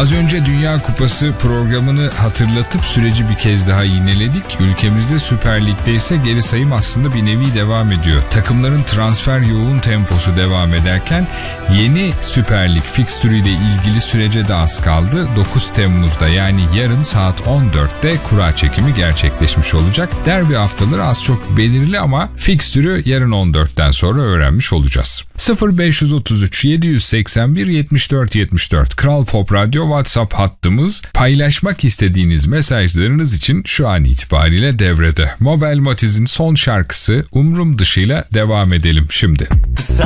Az önce Dünya Kupası programını hatırlatıp süreci bir kez daha yineledik. Ülkemizde Süper Lig'de ise geri sayım aslında bir nevi devam ediyor. Takımların transfer yoğun temposu devam ederken yeni Süper Lig fikstürüyle ilgili sürece de az kaldı. 9 Temmuz'da yani yarın saat 14'te kura çekimi gerçekleşmiş olacak. Derbi haftaları az çok belirli ama fikstürü yarın 14'ten sonra öğrenmiş olacağız. 0533 781 74 74 Kral Pop Radyo WhatsApp hattımız. Paylaşmak istediğiniz mesajlarınız için şu an itibariyle devrede. Mabel Matiz'in son şarkısı Umrum Dışı'yla devam edelim şimdi.